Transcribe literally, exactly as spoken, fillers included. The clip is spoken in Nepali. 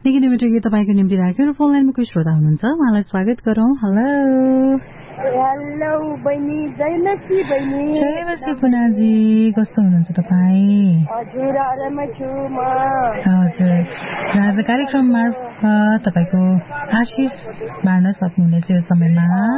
देखि मिठो गीत तपाईँको निम्ति राखेर फोन लाइनमा कोही श्रोता हुनुहुन्छ उहाँलाई स्वागत गरौँ। हेलो हेलो बहिनी, जयलक्ष्मी बहिनी। जयलक्ष्मी पुनाजी, कस्तो हुनुहुन्छ तपाईँ? हजुर आरामै छु म। हजुर, आज कार्यक्रम मार्फत तपाईँको आशिष बाँड्न सक्नुहुनेछ यो समयमा।